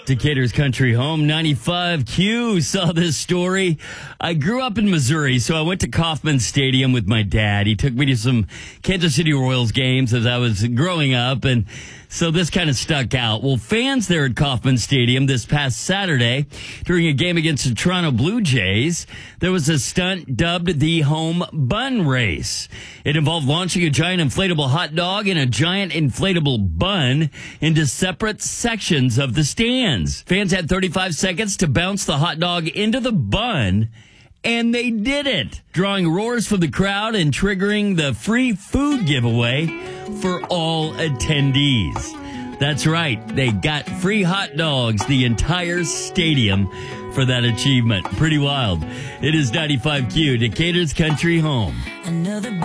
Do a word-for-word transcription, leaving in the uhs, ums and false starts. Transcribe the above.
Decatur's Country Home, ninety-five Q, saw this story. I grew up in Missouri, so I went to Kauffman Stadium with my dad. He took me to some Kansas City Royals games as I was growing up, and so this kind of stuck out. Well, fans there at Kauffman Stadium this past Saturday, during a game against the Toronto Blue Jays, there was a stunt dubbed the Home Bun Race. It involved launching a giant inflatable hot dog and a giant inflatable bun into separate sections of the stands. Fans had thirty-five seconds to bounce the hot dog into the bun, and they did it, drawing roars from the crowd and triggering the free food giveaway for all attendees. That's right. They got free hot dogs, the entire stadium, for that achievement. Pretty wild. It is ninety-five Q, Decatur's Country Home. Another